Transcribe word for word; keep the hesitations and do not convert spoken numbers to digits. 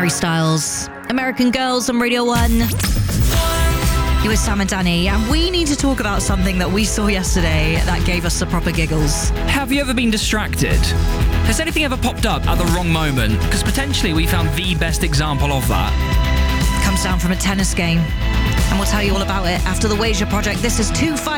Harry Styles. American Girls on Radio one. You with Sam and Danny, and we need to talk about something that we saw yesterday that gave us the proper giggles. Have you ever been distracted? Has anything ever popped up at the wrong moment? Because potentially we found the best example of that. Comes down from a tennis game, and we'll tell you all about it after the Wager Project. This is two five.